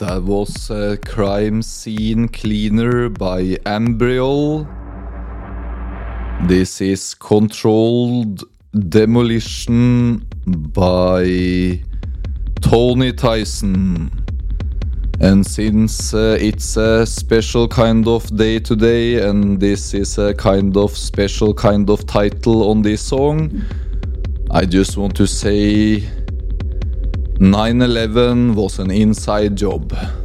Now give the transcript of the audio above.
That was a Crime Scene Cleaner by Ambriol. This is Controlled Demolition by Tony Tyson. And since it's a special kind of day today, and this is a kind of special kind of title on this song, I just want to say 9/11 was an inside job.